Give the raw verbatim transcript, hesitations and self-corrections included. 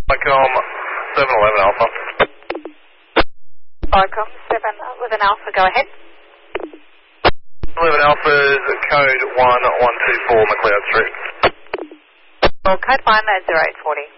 Icom seven eleven Alpha. Icom seven eleven Alpha, go ahead. eleven Alpha is code one one two four McLeod Street. Well, code one zero eight forty.